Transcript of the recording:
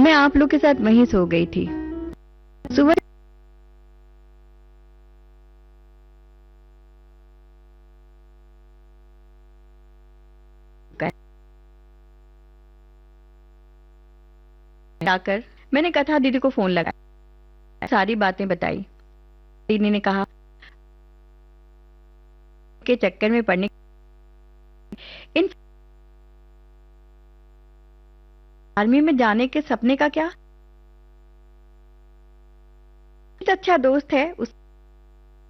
मैं आप लोग के साथ वहीं सो गई थी। सुबह जाकर मैंने कथा दीदी को फोन लगाया, सारी बातें बताई। दीदी ने कहा के चक्कर में पड़ने, इन आर्मी में जाने के सपने का क्या, अच्छा दोस्त है उस